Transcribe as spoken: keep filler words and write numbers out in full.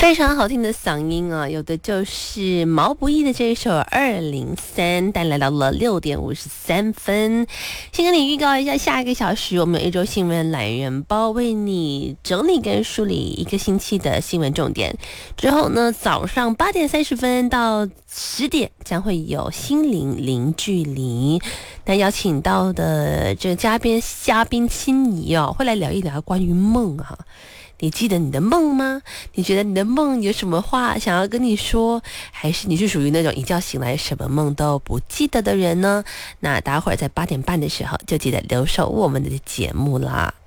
非常好听的嗓音啊，有的就是毛不易的这一首二零三，但来到了六点五十三分。先跟你预告一下，下一个小时我们有一周新闻懒人包，为你整理跟梳理一个星期的新闻重点。之后呢，早上八点三十分到十点将会有心灵零距离，那邀请到的这个嘉宾嘉宾心仪哦，会来聊一聊关于梦啊。你记得你的梦吗？你觉得你的梦有什么话想要跟你说？还是你是属于那种一觉醒来什么梦都不记得的人呢？那待会儿在八点半的时候就记得留守我们的节目啦。